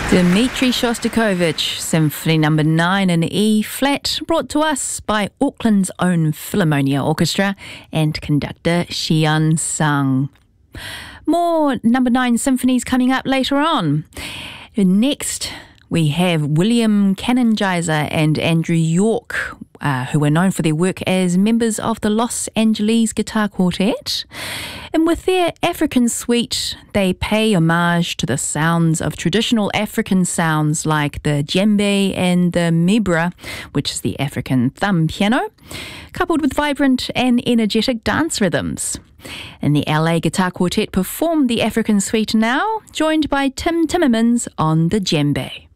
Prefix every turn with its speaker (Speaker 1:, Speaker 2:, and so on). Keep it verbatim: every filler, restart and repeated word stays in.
Speaker 1: Dmitri Shostakovich, Symphony Number nine in E flat, brought to us by Auckland's own Philharmonia Orchestra and conductor Xian Sang. More Number nine symphonies coming up later on. Next, we have William Canongizer and Andrew York, uh, who are known for their work as members of the Los Angeles Guitar Quartet. And with their African suite, they pay homage to the sounds of traditional African sounds like the djembe and the mbira, which is the African thumb piano, coupled with vibrant and energetic dance rhythms. And the L A Guitar Quartet performed the African suite now, joined by Tim Timmermans on the djembe.